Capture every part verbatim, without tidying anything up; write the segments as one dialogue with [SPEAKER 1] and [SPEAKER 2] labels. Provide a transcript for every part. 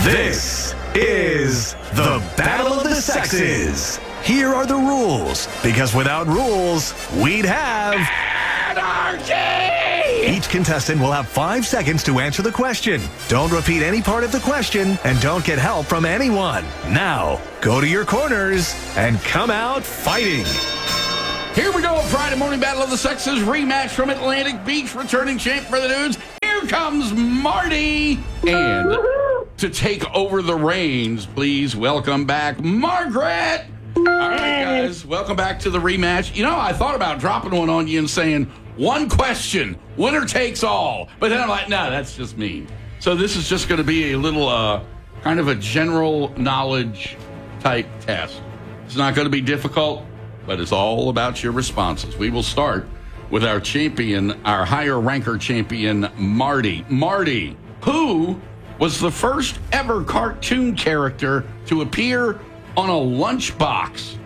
[SPEAKER 1] This is the Battle of the Sexes. Here are the rules, because without rules, we'd have anarchy! Each contestant will have five seconds to answer the question. Don't repeat any part of the question, and don't get help from anyone. Now, go to your corners and come out fighting.
[SPEAKER 2] Here we go, Friday morning Battle of the Sexes rematch from Atlantic Beach, returning champ for the dudes. Here comes Marty. And to take over the reins, please welcome back Margaret. All right, guys, welcome back to the rematch. You know, I thought about dropping one on you and saying, one question, winner takes all. But then I'm like, no, that's just mean. So this is just going to be a little uh, kind of a general knowledge type test. It's not going to be difficult, but it's all about your responses. We will start with our champion, our higher ranker champion, Marty. Marty, who was the first ever cartoon character to appear on a lunchbox?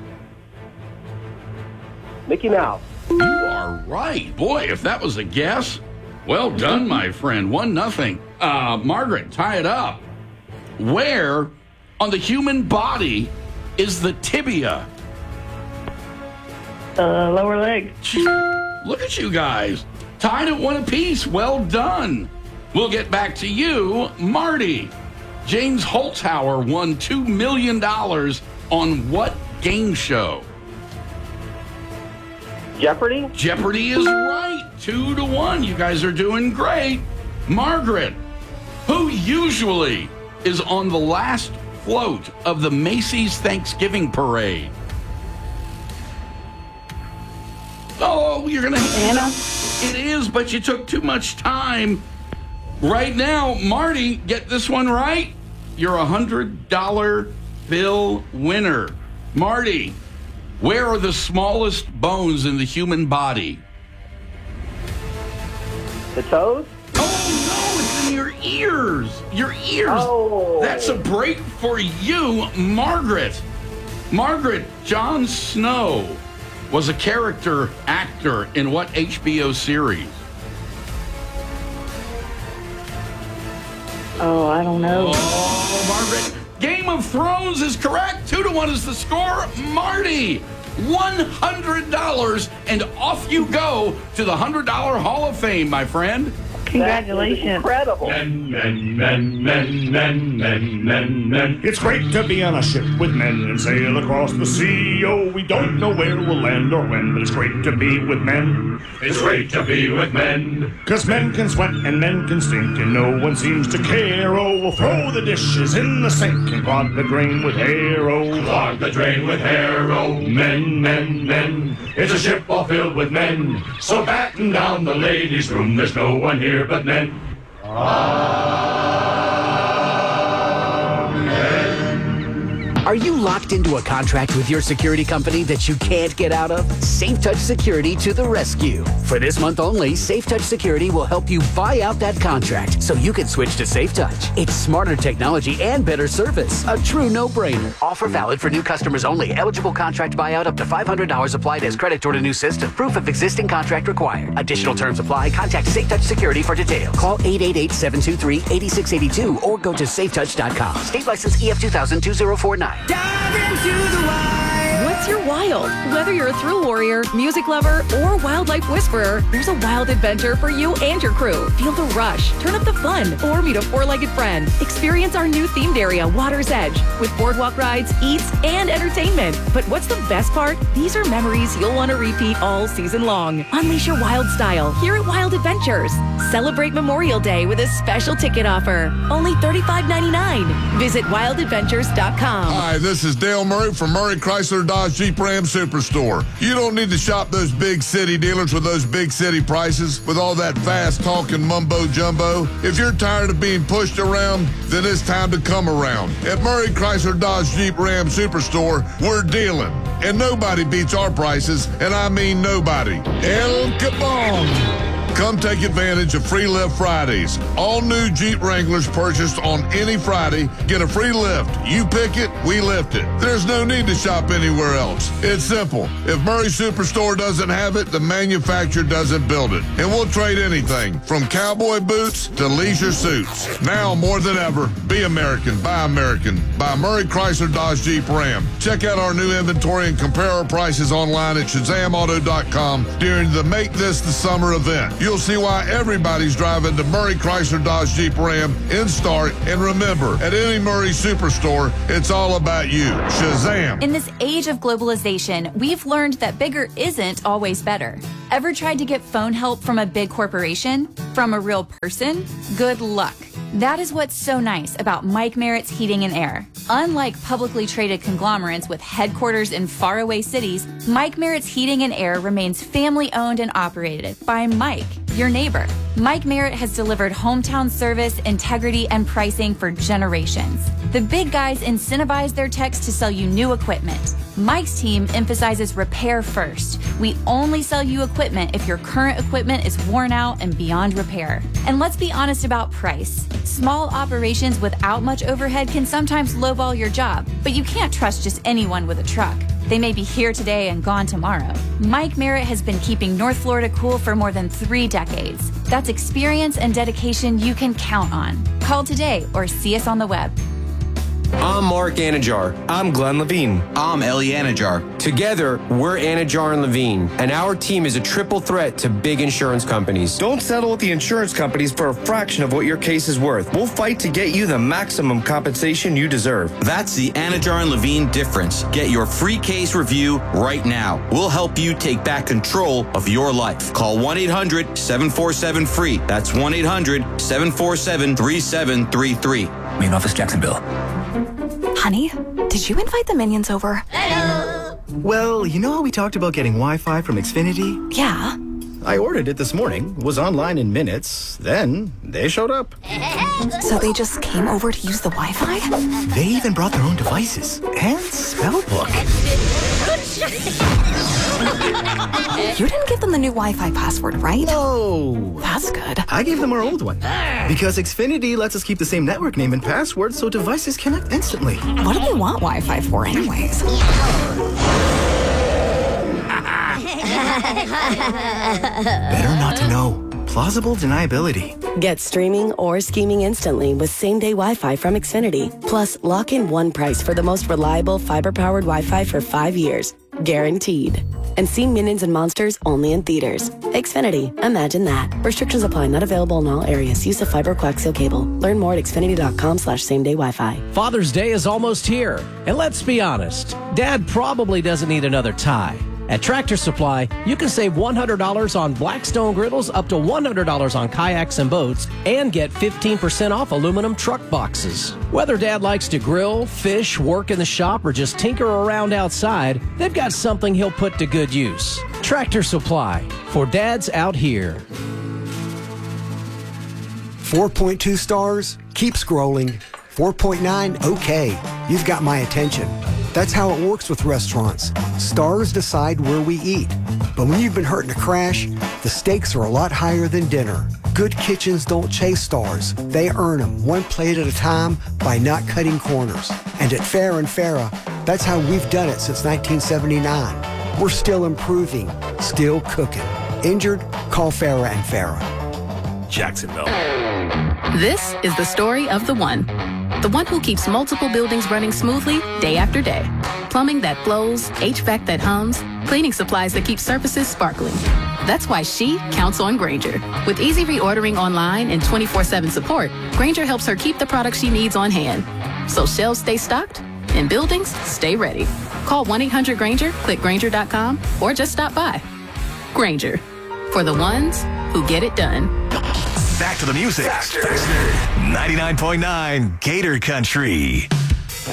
[SPEAKER 3] Mickey Mouse.
[SPEAKER 2] You are right. Boy, if that was a guess, well done, my friend. One nothing. Uh, Margaret, tie it up. Where on the human body is the tibia?
[SPEAKER 4] Uh, lower leg.
[SPEAKER 2] Look at you guys. Tied at one apiece. Well done. We'll get back to you, Marty. James Holzhauer won two million dollars on what game show?
[SPEAKER 3] Jeopardy?
[SPEAKER 2] Jeopardy is right. Two to one. You guys are doing great. Margaret, who usually is on the last float of the Macy's Thanksgiving Parade? Oh, you're going to...
[SPEAKER 4] Anna?
[SPEAKER 2] It is, but you took too much time. Right now, Marty, get this one right. You're a one hundred dollar bill winner. Marty, where are the smallest bones in the human body?
[SPEAKER 3] The toes?
[SPEAKER 2] Oh, no, it's in your ears. Your ears.
[SPEAKER 3] Oh.
[SPEAKER 2] That's a break for you, Margaret. Margaret, Jon Snow was a character actor in what H B O series?
[SPEAKER 4] Oh, I don't know.
[SPEAKER 2] Oh, Margaret. Game of Thrones is correct. Two to one is the score. Marty, one hundred dollars, and off you go to the one hundred dollar Hall of Fame, my friend.
[SPEAKER 4] Congratulations.
[SPEAKER 3] Incredible.
[SPEAKER 5] Men, men, men, men, men, men, men, men.
[SPEAKER 6] It's great to be on a ship with men and sail across the sea. Oh, we don't know where we'll land or when, but it's great to be with men.
[SPEAKER 5] It's great to be with men.
[SPEAKER 6] 'Cause men can sweat and men can stink and no one seems to care. Oh, we'll throw the dishes in the sink and clog the drain with hair. Oh,
[SPEAKER 5] Clog the drain with hair. Oh, men, men, men. It's a ship all filled with men. So batten down the ladies' room. There's no one here but men.
[SPEAKER 7] Are you locked into a contract with your security company that you can't get out of? SafeTouch Security to the rescue. For this month only, SafeTouch Security will help you buy out that contract so you can switch to SafeTouch. It's smarter technology and better service. A true no-brainer. Offer valid for new customers only. Eligible contract buyout up to five hundred dollars applied as credit toward a new system. Proof of existing contract required. Additional terms apply. Contact SafeTouch Security for details. Call eight eight eight, seven two three, eight six eight two or go to safetouch dot com. State license E F two thousand, two zero four nine.
[SPEAKER 8] Dive into the wild. What's your wild? Whether you're a thrill warrior, music lover, or wildlife whisperer, there's a wild adventure for you and your crew. Feel the rush, turn up the fun, or meet a four-legged friend. Experience our new themed area, Water's Edge, with boardwalk rides, eats, and entertainment. But what's the best part? These are memories you'll want to repeat all season long. Unleash your wild style here at Wild Adventures. Celebrate Memorial Day with a special ticket offer. Only thirty-five ninety-nine. Visit wild adventures dot com.
[SPEAKER 9] Hi, this is Dale Murray from Murray Chrysler Dodge Jeep Ram Superstore. You don't need to shop those big city dealers with those big city prices with all that fast talking mumbo jumbo. If you're tired of being pushed around, then it's time to come around. At Murray Chrysler Dodge Jeep Ram Superstore, we're dealing. And nobody beats our prices, and I mean nobody. El Capone. Come take advantage of Free Lift Fridays. All new Jeep Wranglers purchased on any Friday get a free lift. You pick it, we lift it. There's no need to shop anywhere else. It's simple. If Murray Superstore doesn't have it, the manufacturer doesn't build it. And we'll trade anything from cowboy boots to leisure suits. Now more than ever, be American, buy American. Buy Murray Chrysler Dodge Jeep Ram. Check out our new inventory and compare our prices online at Shazam Auto dot com during the Make This the Summer event. You'll see why everybody's driving the Murray Chrysler Dodge Jeep Ram in Start. And remember, at any Murray Superstore, it's all about you. Shazam!
[SPEAKER 10] In this age of globalization, we've learned that bigger isn't always better. Ever tried to get phone help from a big corporation? From a real person? Good luck. That is what's so nice about Mike Merritt's Heating and Air. Unlike publicly traded conglomerates with headquarters in faraway cities, Mike Merritt's Heating and Air remains family-owned and operated by Mike, your neighbor. Mike Merritt has delivered hometown service, integrity, and pricing for generations. The big guys incentivize their techs to sell you new equipment. Mike's team emphasizes repair first. We only sell you equipment if your current equipment is worn out and beyond repair. And let's be honest about price. Small operations without much overhead can sometimes lowball your job, but you can't trust just anyone with a truck. They may be here today and gone tomorrow. Mike Merritt has been keeping North Florida cool for more than three decades. That's experience and dedication you can count on. Call today or see us on the web.
[SPEAKER 11] I'm Mark Anajar. I'm Glenn Levine.
[SPEAKER 12] I'm Ellie Anajar.
[SPEAKER 11] Together, we're Anajar and Levine, and our team is a triple threat to big insurance companies.
[SPEAKER 13] Don't settle with the insurance companies for a fraction of what your case is worth. We'll fight to get you the maximum compensation you deserve.
[SPEAKER 12] That's the Anajar and Levine difference. Get your free case review right now. We'll help you take back control of your life. Call one eight hundred seven four seven free. That's one eight hundred seven four seven three seven three three.
[SPEAKER 14] Main office, Jacksonville.
[SPEAKER 15] Honey, did you invite the minions over?
[SPEAKER 14] Hello. Well, you know how we talked about getting Wi-Fi from Xfinity?
[SPEAKER 15] Yeah.
[SPEAKER 14] I ordered it this morning, was online in minutes, then they showed up.
[SPEAKER 15] So they just came over to use the Wi-Fi?
[SPEAKER 14] They even brought their own devices and spell book.
[SPEAKER 15] You didn't give them the new Wi-Fi password, right?
[SPEAKER 14] No.
[SPEAKER 15] That's good.
[SPEAKER 14] I gave them our old one. Because Xfinity lets us keep the same network name and password so devices connect instantly.
[SPEAKER 15] What do they want Wi-Fi for anyways?
[SPEAKER 14] Better not to know. Plausible deniability.
[SPEAKER 16] Get streaming or scheming instantly with same-day Wi-Fi from Xfinity. Plus, lock in one price for the most reliable fiber-powered Wi-Fi for five years. Guaranteed. And see Minions and Monsters only in theaters. Xfinity. Imagine that. Restrictions apply. Not available in all areas. Use of fiber coaxial cable. Learn more at xfinity.com slash same-day Wi-Fi.
[SPEAKER 17] Father's Day is almost here. And let's be honest, Dad probably doesn't need another tie. At Tractor Supply, you can save one hundred dollars on Blackstone griddles, up to one hundred dollars on kayaks and boats, and get fifteen percent off aluminum truck boxes. Whether Dad likes to grill, fish, work in the shop, or just tinker around outside, they've got something he'll put to good use. Tractor Supply, for dads out here.
[SPEAKER 18] four point two stars? Keep scrolling. four point nine? Okay. You've got my attention. That's how it works with restaurants. Stars decide where we eat. But when you've been hurting to crash, the stakes are a lot higher than dinner. Good kitchens don't chase stars. They earn them one plate at a time by not cutting corners. And at Farrah and Farrah, that's how we've done it since nineteen seventy-nine. We're still improving, still cooking. Injured? Call Farrah and Farrah.
[SPEAKER 14] Jacksonville.
[SPEAKER 19] This is the story of the one. The one who keeps multiple buildings running smoothly day after day. Plumbing that flows, H V A C that hums, cleaning supplies that keep surfaces sparkling. That's why she counts on Grainger. With easy reordering online and twenty-four seven support, Grainger helps her keep the products she needs on hand. So shelves stay stocked and buildings stay ready. Call one eight hundred Grainger, click Grainger dot com, or just stop by. Grainger, for the ones who get it done.
[SPEAKER 1] Back to the music. Faster. ninety-nine point nine Gator Country.